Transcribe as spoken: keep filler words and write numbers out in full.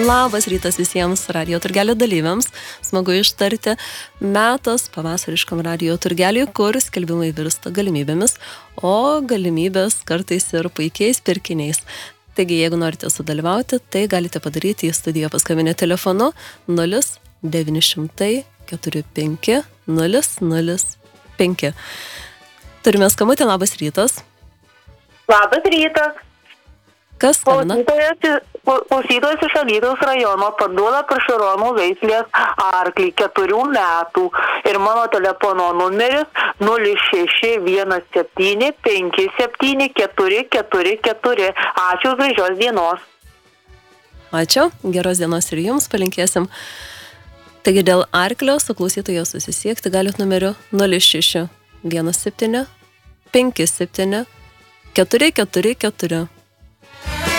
Labas rytas visiems Radio Turgelio dalyviams. Smagu ištarti metas pavasariškam Radio Turgeliui, kur skelbimai virsta galimybėmis, o galimybės kartais ir puikiais pirkiniais. Taigi, jeigu norite sudalyvauti, tai galite padaryti į studiją paskambinę telefonu nulis devyni šimtai keturi penki nulis nulis penki. Turime skambutį, labas rytas. Labas rytas. Kas skambina? Klausytojas iš Alytaus rajono parduoda Prašaronų veislės arklį keturių metų ir mano telefono numeris nulis šeši vienas septyni penki septyni keturi keturi keturi. Ačiū, gražios dienos. Ačiū, geros dienos ir jums palinkėsim. Taigi dėl arklio su klausytojo susisiekti galit numeriu nulis šeši vienas septyni penki septyni keturi keturi keturi.